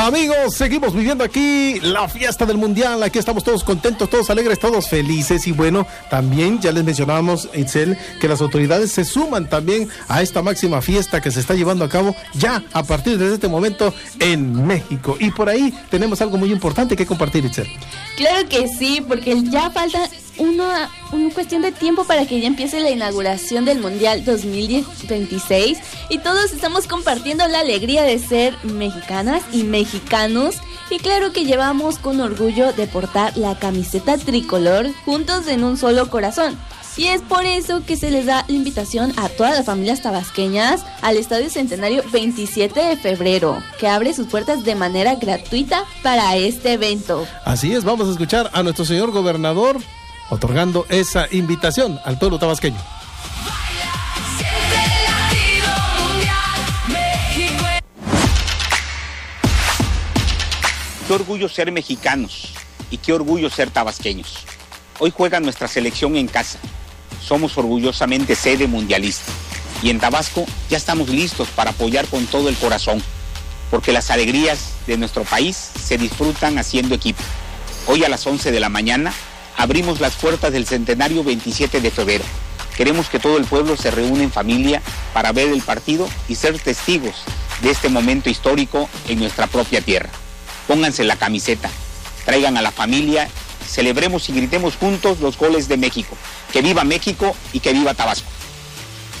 Amigos, seguimos viviendo aquí la fiesta del Mundial. Aquí estamos todos contentos, todos alegres, todos felices. Y bueno, también ya les mencionábamos, Itzel, que las autoridades se suman también a esta máxima fiesta que se está llevando a cabo ya a partir de este momento en México. Y por ahí tenemos algo muy importante que compartir, Itzel. Claro que sí, porque ya falta una cuestión de tiempo para que ya empiece la inauguración del Mundial 2026 y todos estamos compartiendo la alegría de ser mexicanas y mexicanos, y claro que llevamos con orgullo de portar la camiseta tricolor juntos en un solo corazón. Y es por eso que se les da la invitación a todas las familias tabasqueñas al Estadio Centenario 27 de febrero, que abre sus puertas de manera gratuita para este evento. Así es, vamos a escuchar a nuestro señor gobernador otorgando esa invitación al pueblo tabasqueño. Qué orgullo ser mexicanos y qué orgullo ser tabasqueños. Hoy juega nuestra selección en casa. Somos orgullosamente sede mundialista. Y en Tabasco ya estamos listos para apoyar con todo el corazón, porque las alegrías de nuestro país se disfrutan haciendo equipo. Hoy a las 11 de la mañana abrimos las puertas del Centenario 27 de febrero. Queremos que todo el pueblo se reúna en familia para ver el partido y ser testigos de este momento histórico en nuestra propia tierra. Pónganse la camiseta, traigan a la familia, celebremos y gritemos juntos los goles de México. ¡Que viva México y que viva Tabasco!